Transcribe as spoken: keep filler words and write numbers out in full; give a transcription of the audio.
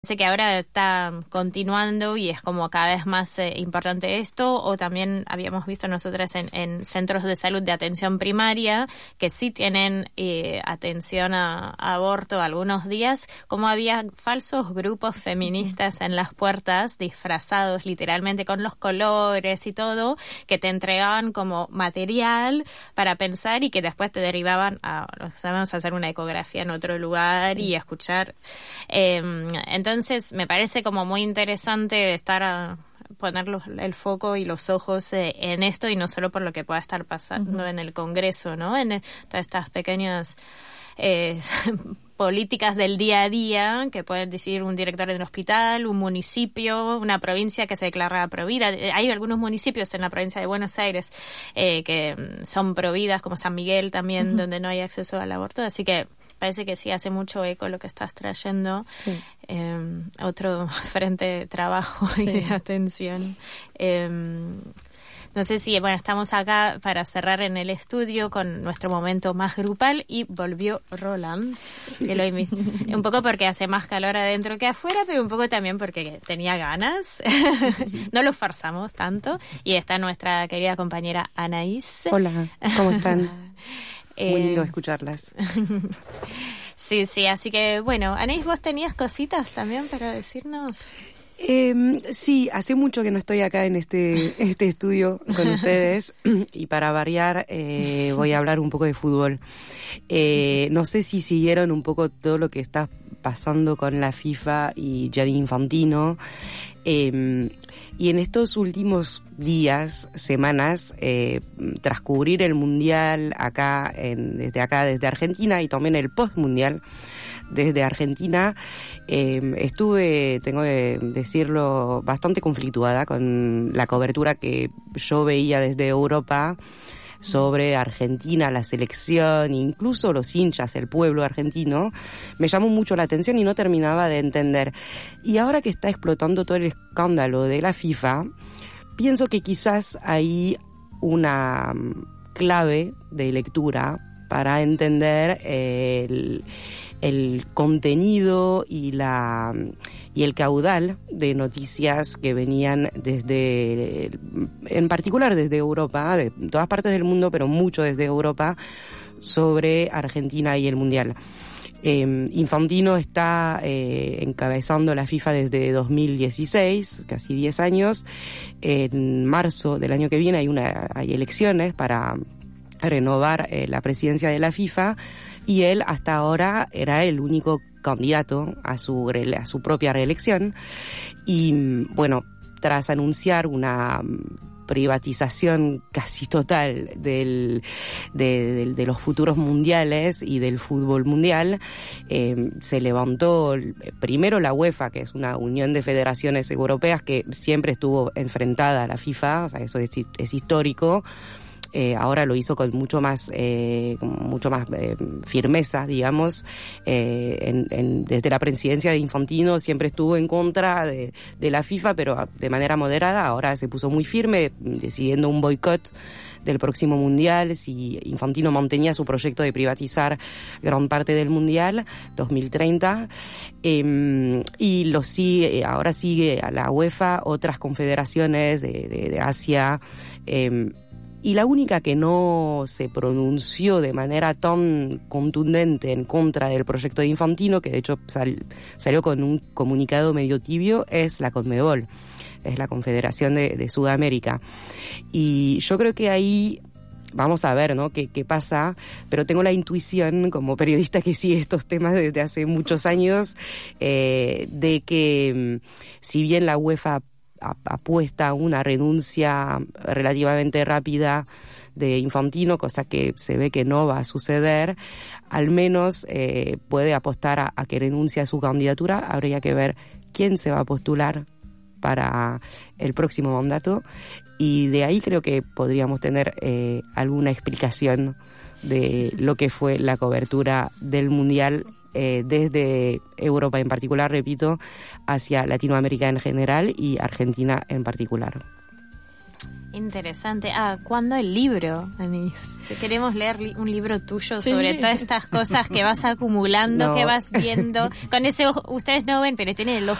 Sé que ahora está continuando y es como cada vez más eh, importante esto, o también habíamos visto nosotras en, en centros de salud de atención primaria que sí tienen eh, atención a, a aborto algunos días, como había falsos grupos feministas en las puertas, disfrazados literalmente con los colores y todo, que te entregaban como material para pensar y que después te derivaban a, vamos a hacer una ecografía en otro lugar y escuchar. Eh, entonces Entonces me parece como muy interesante estar a poner los, el foco y los ojos eh, en esto, y no solo por lo que pueda estar pasando uh-huh. en el Congreso, ¿no? En el, todas estas pequeñas eh, políticas del día a día que pueden decidir un director de un hospital, un municipio, una provincia que se declara provida. Hay algunos municipios en la provincia de Buenos Aires eh, que son providas, como San Miguel también, uh-huh. donde no hay acceso al aborto, así que parece que sí hace mucho eco lo que estás trayendo. Sí. Eh, otro frente de trabajo sí. y de atención. Eh, no sé si, bueno, estamos acá para cerrar en el estudio con nuestro momento más grupal y volvió Roland, que lo invito, un poco porque hace más calor adentro que afuera, pero un poco también porque tenía ganas. No lo forzamos tanto. Y está nuestra querida compañera Anaís. Hola, ¿cómo están? Muy lindo escucharlas. Sí, sí, así que bueno, Anaís, ¿vos tenías cositas también para decirnos? Eh, sí, hace mucho que no estoy acá en este, este estudio con ustedes y para variar eh, voy a hablar un poco de fútbol. Eh, no sé si siguieron un poco todo lo que está pasando con la FIFA y Gianni Infantino. Eh, y en estos últimos días, semanas, eh, tras cubrir el Mundial acá, en, desde acá, desde Argentina, y también el post-Mundial desde Argentina, eh, estuve, tengo que decirlo, bastante conflictuada con la cobertura que yo veía desde Europa sobre Argentina, la selección, incluso los hinchas, el pueblo argentino. Me llamó mucho la atención y no terminaba de entender. Y ahora que está explotando todo el escándalo de la FIFA, pienso que quizás hay una clave de lectura para entender eh, el, el contenido y la y el caudal de noticias que venían desde, en particular desde Europa, de todas partes del mundo, pero mucho desde Europa, sobre Argentina y el Mundial. Eh, Infantino está eh, encabezando la FIFA desde dos mil dieciséis, casi diez años. En marzo del año que viene hay, una, hay elecciones para renovar eh, la presidencia de la FIFA, y él hasta ahora era el único candidato a su a su propia reelección. Y bueno, tras anunciar una privatización casi total del, de, de, de los futuros mundiales y del fútbol mundial, eh, se levantó primero la UEFA, que es una unión de federaciones europeas que siempre estuvo enfrentada a la FIFA, o sea, eso es, es histórico. Eh, ahora lo hizo con mucho más eh, con mucho más eh, firmeza, digamos. Eh, en, en, desde la presidencia de Infantino siempre estuvo en contra de, de la FIFA, pero de manera moderada. Ahora se puso muy firme, decidiendo un boicot del próximo Mundial si Infantino mantenía su proyecto de privatizar gran parte del Mundial dos mil treinta. Eh, y lo sigue, ahora sigue a la UEFA, otras confederaciones de, de, de Asia, eh, y la única que no se pronunció de manera tan contundente en contra del proyecto de Infantino, que de hecho sal, salió con un comunicado medio tibio, es la Conmebol, es la Confederación de, de Sudamérica. Y yo creo que ahí vamos a ver, ¿no?, qué, qué pasa, pero tengo la intuición, como periodista que sigue estos temas desde hace muchos años, eh, de que si bien la UEFA apuesta a una renuncia relativamente rápida de Infantino, cosa que se ve que no va a suceder, al menos eh, puede apostar a, a que renuncie a su candidatura. Habría que ver quién se va a postular para el próximo mandato, y de ahí creo que podríamos tener eh, alguna explicación de lo que fue la cobertura del Mundial Eh, desde Europa en particular, repito, hacia Latinoamérica en general y Argentina en particular. Interesante. Ah, ¿cuándo el libro, Denise? Queremos leer li- un libro tuyo sobre sí. todas estas cosas que vas acumulando, no. que vas viendo. Con ese ojo, ustedes no ven, pero tienen el ojo